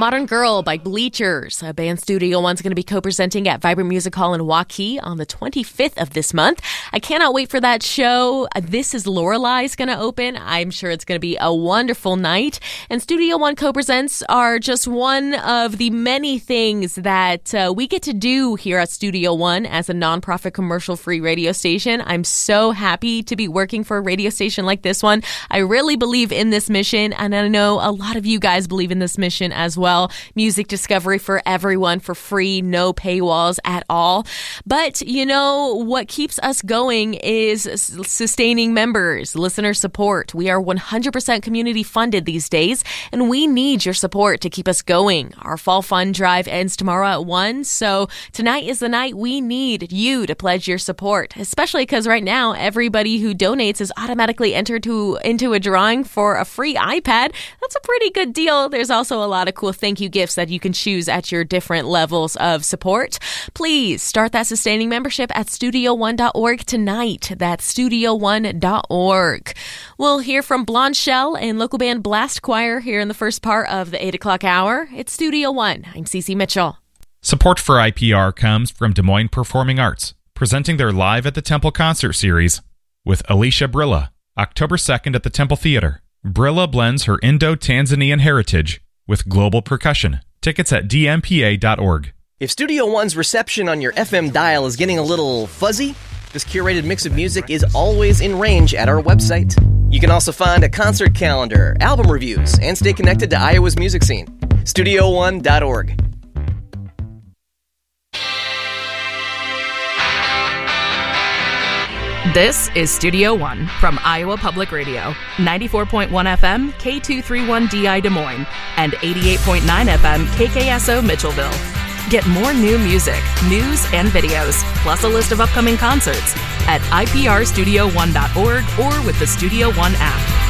Modern Girl by Bleachers. Band Studio One's going to be co-presenting at Vibrant Music Hall in Waukee on the 25th of this month. I cannot wait for that show. This is Lorelai's going to open. I'm sure it's going to be a wonderful night. And Studio One co-presents are just one of the many things that we get to do here at Studio One as a nonprofit commercial-free radio station. I'm so happy to be working for a radio station like this one. I really believe in this mission, and I know a lot of you guys believe in this mission as well. Music discovery for everyone for free, no paywalls at all. But, you know, what keeps us going is sustaining members, listener support. We are 100% community funded these days, and we need your support to keep us going. Our fall fund drive ends tomorrow at 1, so tonight is the night we need you to pledge your support, especially because right now everybody who donates is automatically entered into a drawing for a free iPad. That's a pretty good deal. There's also a lot of cool thank you gifts that you can choose at your different levels of support. Please start that sustaining membership at studio1.org tonight. That's studio1.org. We'll hear from Blonde Shell and local band Blast Choir here in the first part of the 8 o'clock hour. It's Studio One. I'm Cece Mitchell. Support for IPR comes from Des Moines Performing Arts, presenting their Live at the Temple concert series with Alicia Brilla, October 2nd at the Temple Theater. Brilla blends her Indo-Tanzanian heritage with global percussion. Tickets at dmpa.org. If Studio One's reception on your FM dial is getting a little fuzzy, this curated mix of music is always in range at our website. You can also find a concert calendar, album reviews, and stay connected to Iowa's music scene. Studio1.org. This is Studio One from Iowa Public Radio, 94.1 FM, K231DI Des Moines, and 88.9 FM, KKSO Mitchellville. Get more new music, news, and videos, plus a list of upcoming concerts at iprstudio1.org or with the Studio One app.